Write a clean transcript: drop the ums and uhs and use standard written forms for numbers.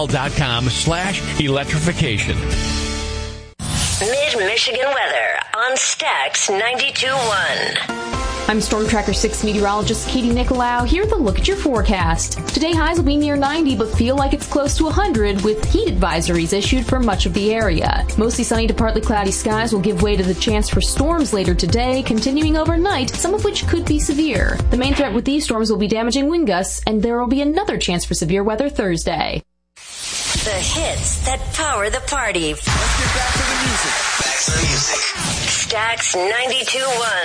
.com/electrification. Mid-Michigan weather on Stax 92.1. I'm Storm Tracker 6 meteorologist Katie Nicolau. Here's a look at your forecast. Today, highs will be near 90, but feel like it's close to 100 with heat advisories issued for much of the area. Mostly sunny to partly cloudy skies will give way to the chance for storms later today, continuing overnight, some of which could be severe. The main threat with these storms will be damaging wind gusts, and there will be another chance for severe weather Thursday. The hits that power the party. Let's get back to the music. Stax 92.1.